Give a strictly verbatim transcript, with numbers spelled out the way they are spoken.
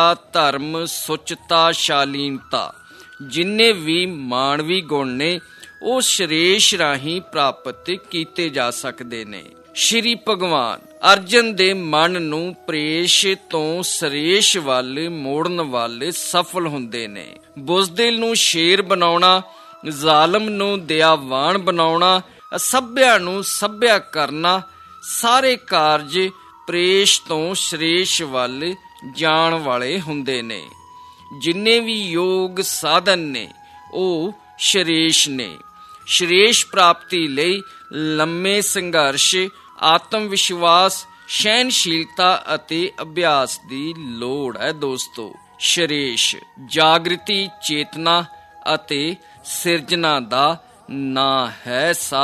ਧਰਮ, ਸੁਚਤਾ, ਸ਼ਾਲੀਨਤਾ, ਜਿੰਨੇ ਵੀ ਮਾਨਵੀ ਗੁਣ ਨੇ ਉਹ ਸ਼੍ਰੇਸ਼ ਰਾਹੀਂ ਪ੍ਰਾਪਤ ਕੀਤੇ ਜਾ ਸਕਦੇ ਨੇ। ਸ਼੍ਰੀ ਭਗਵਾਨ ਅਰਜਨ ਦੇ ਮਨ ਨੂੰ ਪ੍ਰੇਸ਼ ਤੋਂ ਸਰੇਸ਼ ਵੱਲ ਮੋੜਨ ਵੱਲ ਸਫਲ ਹੁੰਦੇ ਨੇ। ਬੁਜ਼ਦਿਲ ਨੂੰ ਸ਼ੇਰ ਬਣਾਉਣਾ, ਜ਼ਾਲਮ ਨੂੰ ਦਇਆਵਾਨ ਬਣਾਉਣਾ, ਅਸਭਿਆ ਨੂੰ ਸਭਿਆ ਕਰਨਾ, ਸਾਰੇ ਕਾਰਜ ਪ੍ਰੇਸ਼ ਤੋਂ ਸ਼੍ਰੇਸ਼ ਵੱਲ ਜਾਣ ਵਾਲੇ ਹੁੰਦੇ ਨੇ। ਜਿੰਨੇ ਵੀ ਯੋਗ ਸਾਧਨ ਨੇ ਉਹ ਸ਼੍ਰੇਸ਼ ਨੇ। ਸ਼੍ਰੇਸ਼ ਪ੍ਰਾਪਤੀ ਲਈ ਲੰਮੇ ਸੰਘਰਸ਼, ਆਤਮ ਵਿਸ਼ਵਾਸ, ਸਹਿਨਸ਼ੀਲਤਾ ਅਤੇ ਅਭਿਆਸ ਦੀ ਲੋੜ ਹੈ। ਦੋਸਤੋ, ਸ਼੍ਰੇਸ਼ ਜਾਗ੍ਰਿਤੀ, ਚੇਤਨਾ ਅਤੇ ਸਿਰਜਣਾ ਦਾ ਨਾਂ ਹੈ।